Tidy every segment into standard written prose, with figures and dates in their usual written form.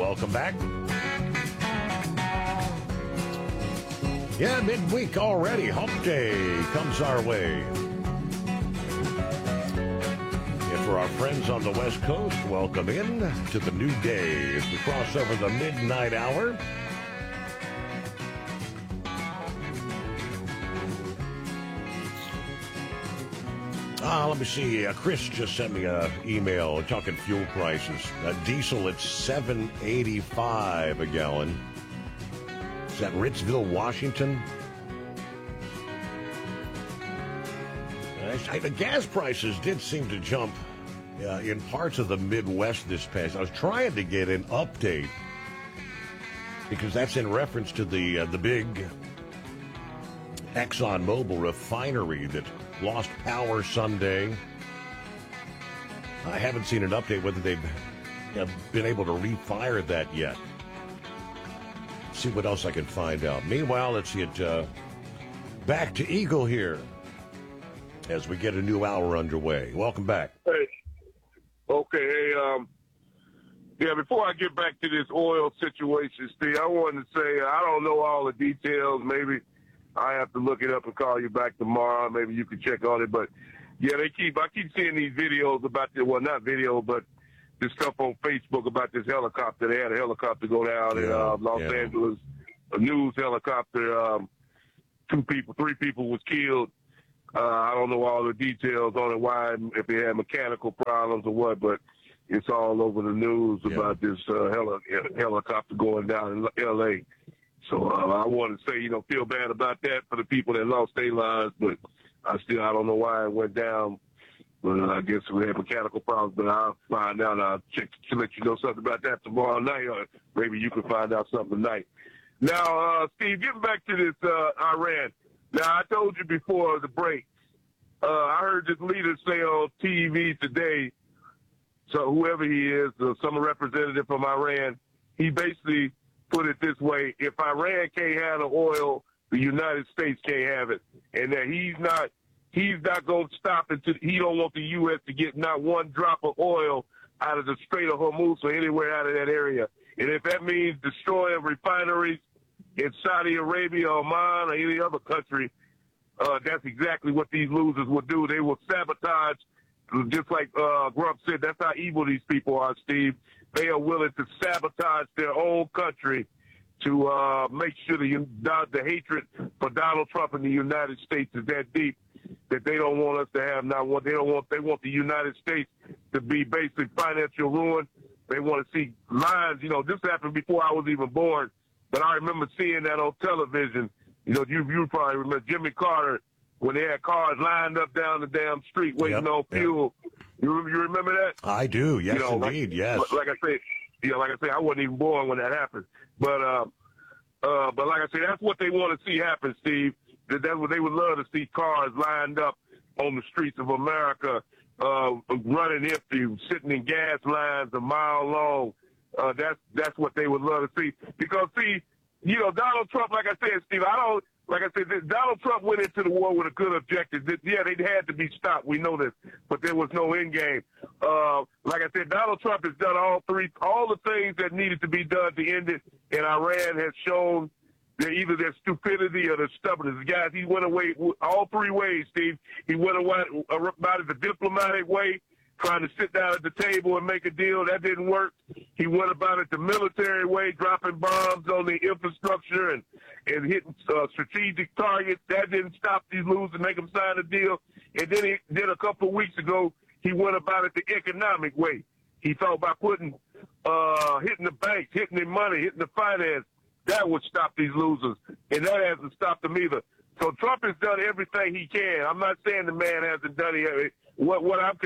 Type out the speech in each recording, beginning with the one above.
Welcome back. Yeah, midweek already. Hump Day comes our way. And for our friends on the West Coast, welcome in to the new day as we cross over the midnight hour. Let me see. Chris just sent me an email talking fuel prices. Diesel at $7.85 a gallon. Is that Ritzville, Washington? The gas prices did seem to jump in parts of the Midwest this past. I was trying to get an update because that's in reference to the big ExxonMobil refinery that lost power Sunday. I haven't seen an update whether they've been able to refire that yet. See what else I can find out. Meanwhile, let's get back to Eagle here as we get a new hour underway. Welcome back. Hey. Okay. Yeah, before I get back to this oil situation, Steve, I wanted to say I don't know all the details. Maybe I have to look it up and call you back tomorrow. Maybe you can check on it. But, yeah, I keep seeing these videos about not video, but this stuff on Facebook about this helicopter. They had a helicopter go down in Los Angeles, a news helicopter. 3 people was killed. I don't know all the details on it, why, if they had mechanical problems or what, but it's all over the news about this helicopter going down in L.A. So I want to say, feel bad about that for the people that lost their lives, but I don't know why it went down. But I guess we had mechanical problems, but I'll find out. I'll check to let you know something about that tomorrow night, or maybe you can find out something tonight. Now, Steve, getting back to this Iran. Now, I told you before the break, I heard this leader say on TV today, so whoever he is, some representative from Iran, he basically put it this way: if Iran can't have the oil, the United States can't have it, and that he's not going to stop until he don't want the U.S. to get not one drop of oil out of the Strait of Hormuz or anywhere out of that area. And if that means destroying refineries in Saudi Arabia, Oman, or any other country, that's exactly what these losers will do. They will sabotage, just like Grump said. That's how evil these people are, Steve. They are willing to sabotage their own country to make sure the hatred for Donald Trump in the United States is that deep that they don't want us to have they want the United States to be basically financial ruin. They want to see lines. This happened before I was even born, but I remember seeing that on television. You probably remember Jimmy Carter when they had cars lined up down the damn street waiting on fuel. You remember that? I do. Yes, indeed. Yes. Like I say, I wasn't even born when that happened. But like I say, that's what they want to see happen, Steve. That's what they would love to see: cars lined up on the streets of America, running empty, sitting in gas lines a mile long. That's what they would love to see. Because Donald Trump, like I said, Steve, Donald Trump went into the war with a good objective. Yeah, they had to be stopped. We know this, but there was no end game. Like I said, Donald Trump has done all the things that needed to be done to end it, and Iran has shown either their stupidity or their stubbornness. Guys, he went away all 3 ways, Steve. He went away about it the diplomatic way, trying to sit down at the table and make a deal. That didn't work. He went about it the military way, dropping bombs on the infrastructure and hitting strategic targets. That didn't stop these losers and make them sign a deal. And then a couple of weeks ago, he went about it the economic way. He thought by hitting the banks, hitting the money, hitting the finance, that would stop these losers. And that hasn't stopped them either. So Trump has done everything he can. I'm not saying the man hasn't done it. What I'm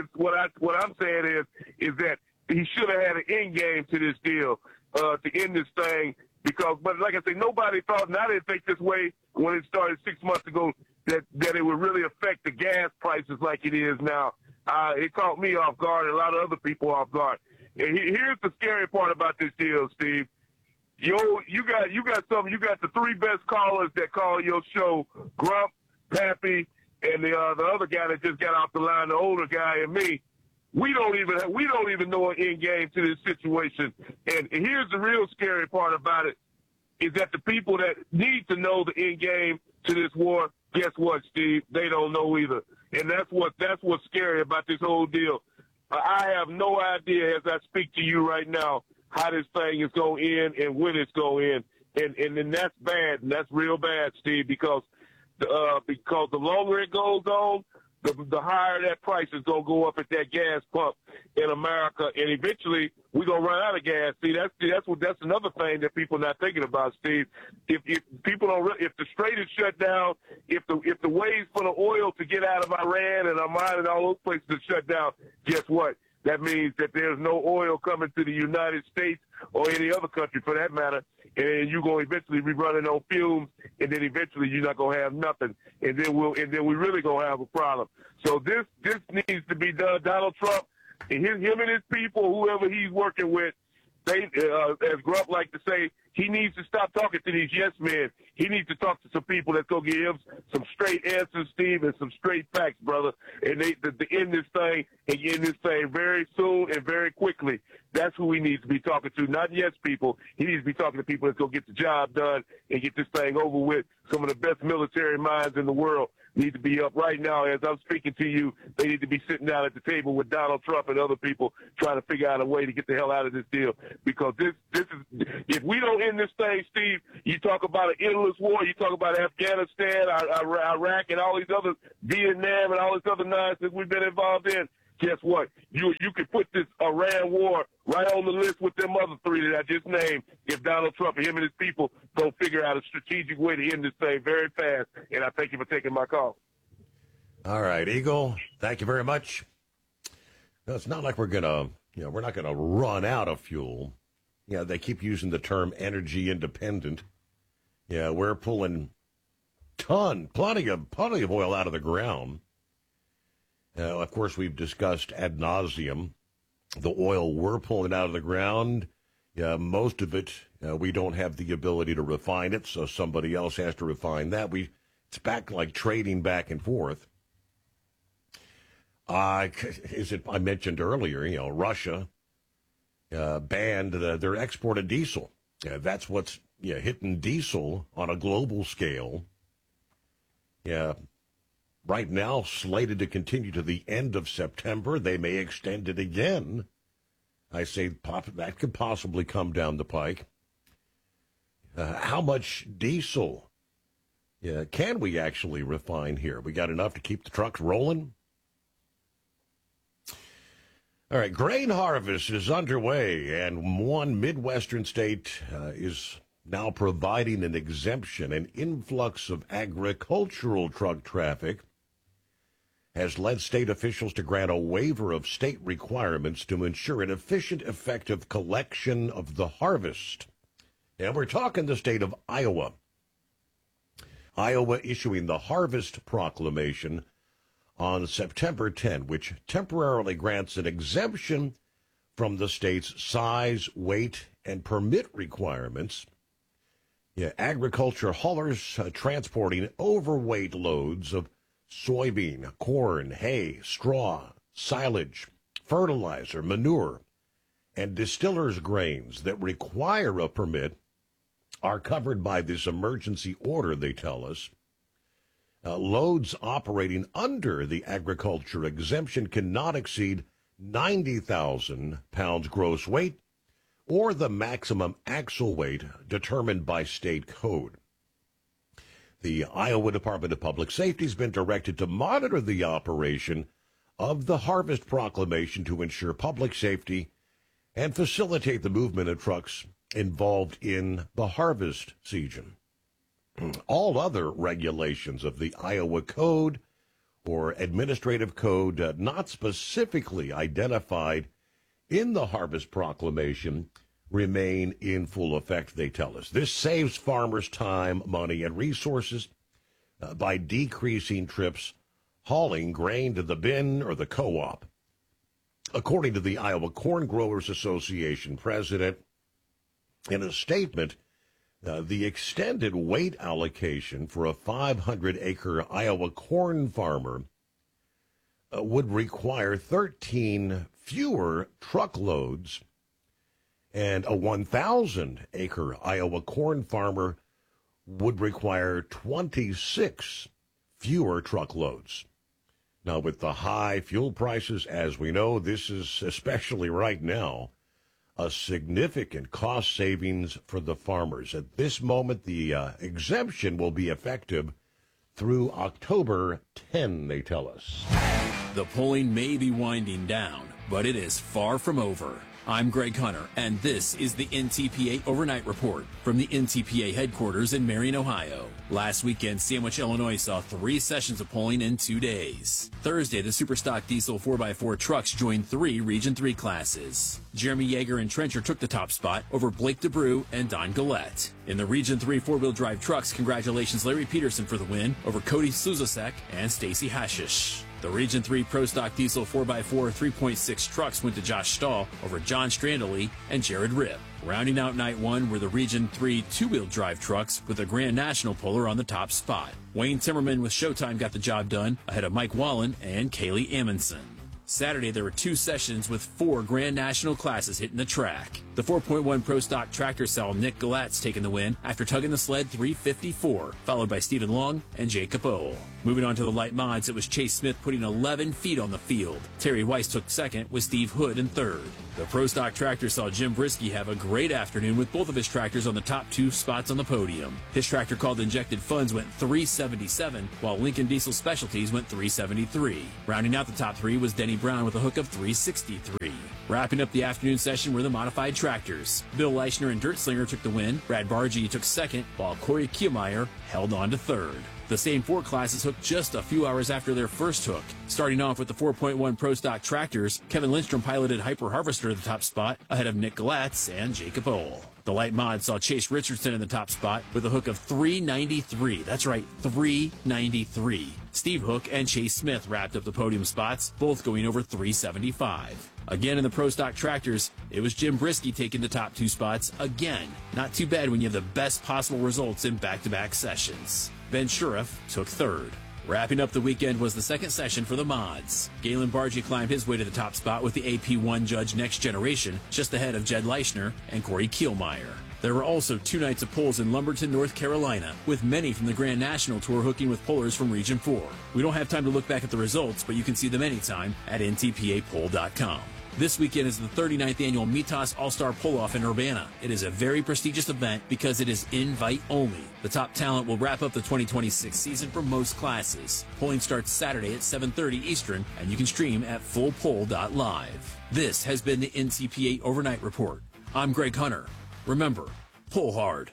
saying is that he should have had an end game to this deal to end this thing. But like I say, nobody thought, and I didn't think this way when it started 6 months ago, that it would really affect the gas prices like it is now. It caught me off guard and a lot of other people off guard. And here's the scary part about this deal, Steve. You got the 3 best callers that call your show: Grump, Pappy, and the other guy that just got off the line, the older guy, and me. We don't even know an end game to this situation. And here's the real scary part about it, is that the people that need to know the end game to this war, guess what, Steve? They don't know either. And that's what's scary about this whole deal. I have no idea, as I speak to you right now, how this thing is going to end and when it's going to end. And that's bad, and that's real bad, Steve, because the longer it goes on, the higher that price is going to go up at that gas pump in America, and eventually we're going to run out of gas. See, that's another thing that people are not thinking about, Steve. If the strait is shut down, if the ways for the oil to get out of Iran and Oman and all those places are shut down, guess what? That means that there's no oil coming to the United States or any other country for that matter, and you're going to eventually be running on fumes, and then eventually you're not going to have nothing, and then we really going to have a problem. So this needs to be done. Donald Trump, and him and his people, whoever he's working with, they, as Grump like to say, he needs to stop talking to these yes men. He needs to talk to some people that's going to give him some straight answers, Steve, and some straight facts, brother. And to end this thing, and end this thing very soon and very quickly. That's who he needs to be talking to, not yes people. He needs to be talking to people that's going to get the job done and get this thing over with. Some of the best military minds in the world need to be up right now. As I'm speaking to you, they need to be sitting down at the table with Donald Trump and other people trying to figure out a way to get the hell out of this deal. Because this is, if we don't end this thing, Steve, you talk about an endless war, you talk about Afghanistan, Iraq, and all these other, Vietnam, and all this other nonsense we've been involved in. Guess what? You could put this Iran war right on the list with them other three that I just named if Donald Trump and him and his people don't figure out a strategic way to end this thing very fast. And I thank you for taking my call. All right, Eagle, thank you very much. No, it's not like we're not going to run out of fuel. Yeah, they keep using the term energy independent. Yeah, we're pulling plenty of oil out of the ground. Of course, we've discussed ad nauseum the oil we're pulling out of the ground. Most of it, we don't have the ability to refine it, so somebody else has to refine that. It's back like trading back and forth. I mentioned earlier, Russia banned their export of diesel. That's what's hitting diesel on a global scale. Yeah. Right now, slated to continue to the end of September. They may extend it again. I say that could possibly come down the pike. How much diesel can we actually refine here? We got enough to keep the trucks rolling? All right, grain harvest is underway, and one Midwestern state is now providing an exemption. An influx of agricultural truck traffic has led state officials to grant a waiver of state requirements to ensure an efficient, effective collection of the harvest. And we're talking the state of Iowa. Iowa issuing the Harvest Proclamation on September 10, which temporarily grants an exemption from the state's size, weight, and permit requirements. Agriculture haulers transporting overweight loads of soybean, corn, hay, straw, silage, fertilizer, manure, and distillers' grains that require a permit are covered by this emergency order, they tell us. Loads operating under the agriculture exemption cannot exceed 90,000 pounds gross weight or the maximum axle weight determined by state code. The Iowa Department of Public Safety has been directed to monitor the operation of the Harvest Proclamation to ensure public safety and facilitate the movement of trucks involved in the harvest season. All other regulations of the Iowa Code or Administrative Code not specifically identified in the Harvest Proclamation remain in full effect, they tell us. This saves farmers time, money, and resources by decreasing trips hauling grain to the bin or the co-op. According to the Iowa Corn Growers Association president, in a statement, the extended weight allocation for a 500-acre Iowa corn farmer would require 13 fewer truckloads, and a 1,000-acre Iowa corn farmer would require 26 fewer truckloads. Now, with the high fuel prices, as we know, this is, especially right now, a significant cost savings for the farmers. At this moment, the exemption will be effective through October 10, they tell us. The polling may be winding down, but it is far from over. I'm Greg Hunter, and this is the NTPA Overnight Report from the NTPA headquarters in Marion, Ohio. Last weekend, Sandwich, Illinois saw 3 sessions of polling in 2 days. Thursday, the Superstock Diesel 4x4 trucks joined 3 Region 3 classes. Jeremy Yeager and Trencher took the top spot over Blake DeBrew and Don Gillette. In the Region 3 four-wheel drive trucks, congratulations Larry Peterson for the win over Cody Sluzasek and Stacy Hashish. The Region 3 Pro Stock Diesel 4x4 3.6 trucks went to Josh Stahl over John Strandley and Jared Ripp. Rounding out night 1 were the Region 3 two-wheel drive trucks with the Grand National puller on the top spot. Wayne Timmerman with Showtime got the job done ahead of Mike Wallen and Kaylee Amundsen. Saturday, there were 2 sessions with 4 Grand National classes hitting the track. The 4.1 Pro Stock tractor saw Nick Galatz taking the win after tugging the sled 354, followed by Stephen Long and Jacob Ohl. Moving on to the light mods, it was Chase Smith putting 11 feet on the field. Terry Weiss took second with Steve Hood in third. The Pro Stock tractor saw Jim Brisky have a great afternoon with both of his tractors on the top 2 spots on the podium. His tractor called Injected Funds went 377, while Lincoln Diesel Specialties went 373. Rounding out the top 3 was Denny Brown with a hook of 363. Wrapping up the afternoon session were the modified tractors. Bill Leichner and Dirt Slinger took the win. Brad Bargy took second, while Corey Kielmeyer held on to third. The same 4 classes hooked just a few hours after their first hook. Starting off with the 4.1 Pro Stock tractors, Kevin Lindstrom piloted Hyper Harvester to the top spot ahead of Nick Galatz and Jacob Ohl. The light mod saw Chase Richardson in the top spot with a hook of 393. That's right, 393. Steve Hook and Chase Smith wrapped up the podium spots, both going over 375. Again in the Pro Stock tractors, it was Jim Brisky taking the top 2 spots again. Not too bad when you have the best possible results in back-to-back sessions. Ben Sheriff took third. Wrapping up the weekend was the second session for the mods. Galen Bargy climbed his way to the top spot with the AP1 Judge Next Generation, just ahead of Jed Leichner and Corey Kielmeyer. There were also 2 nights of polls in Lumberton, North Carolina, with many from the Grand National Tour hooking with pullers from Region 4. We don't have time to look back at the results, but you can see them anytime at ntpapoll.com. This weekend is the 39th annual Mitas All-Star Pull-Off in Urbana. It is a very prestigious event because it is invite only. The top talent will wrap up the 2026 season for most classes. Polling starts Saturday at 7:30 Eastern, and you can stream at fullpoll.live. This has been the NTPA Overnight Report. I'm Greg Hunter. Remember, pull hard.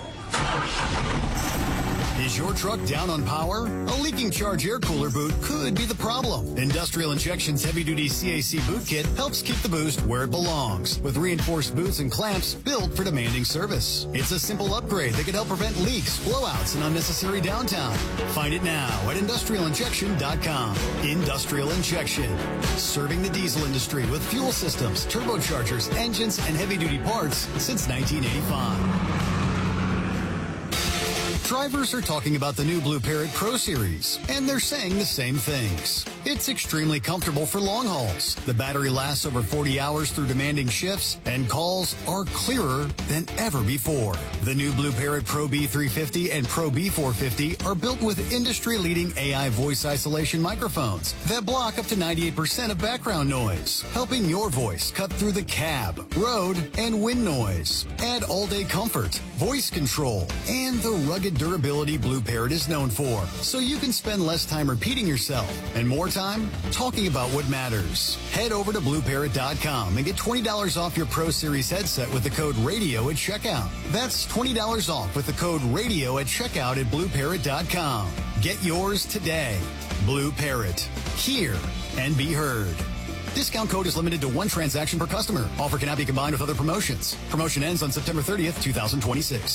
Is your truck down on power? A leaking charge air cooler boot could be the problem. Industrial Injection's heavy-duty CAC boot kit helps keep the boost where it belongs, with reinforced boots and clamps built for demanding service. It's a simple upgrade that can help prevent leaks, blowouts, and unnecessary downtime. Find it now at industrialinjection.com. Industrial Injection, serving the diesel industry with fuel systems, turbochargers, engines, and heavy-duty parts since 1985. Drivers are talking about the new Blue Parrot Pro Series, and they're saying the same things. It's extremely comfortable for long hauls. The battery lasts over 40 hours through demanding shifts, and calls are clearer than ever before. The new Blue Parrot Pro B350 and Pro B450 are built with industry-leading AI voice isolation microphones that block up to 98% of background noise, helping your voice cut through the cab, road, and wind noise. Add all-day comfort, voice control, and the rugged durability Blue Parrot is known for, so you can spend less time repeating yourself and more time talking about what matters. Head over to BlueParrot.com and get $20 off your Pro Series headset with the code RADIO at checkout. That's $20 off with the code RADIO at checkout at BlueParrot.com. Get yours today. Blue Parrot. Hear and be heard. Discount code is limited to 1 transaction per customer. Offer cannot be combined with other promotions. Promotion ends on September 30th, 2026.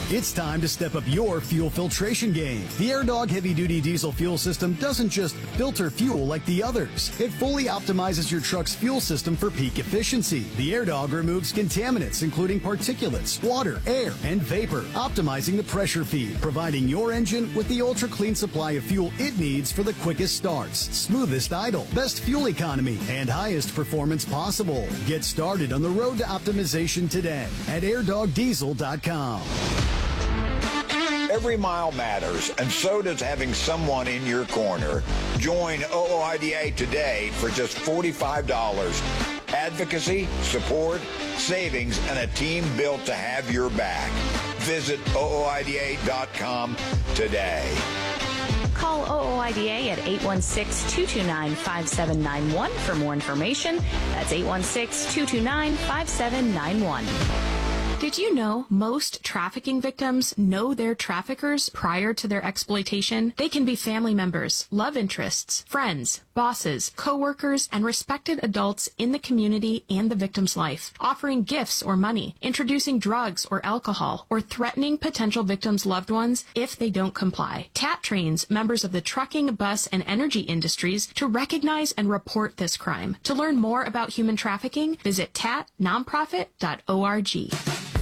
It's time to step up your fuel filtration game. The AirDog heavy-duty diesel fuel system doesn't just filter fuel like the others. It fully optimizes your truck's fuel system for peak efficiency. The AirDog removes contaminants, including particulates, water, air, and vapor, optimizing the pressure feed, providing your engine with the ultra-clean supply of fuel it needs for the quickest starts, smoothest idle, best fuel economy, and highest performance possible. Get started on the road to optimization today at airdogdiesel.com. Every mile matters, and so does having someone in your corner. Join OOIDA today for just $45. Advocacy, support, savings, and a team built to have your back. Visit OOIDA.com today. Call OOIDA at 816-229-5791 for more information. That's 816-229-5791. Did you know most trafficking victims know their traffickers prior to their exploitation? They can be family members, love interests, friends, bosses, co-workers, and respected adults in the community and the victim's life, offering gifts or money, introducing drugs or alcohol, or threatening potential victims' loved ones if they don't comply. TAT trains members of the trucking, bus, and energy industries to recognize and report this crime. To learn more about human trafficking, visit tatnonprofit.org.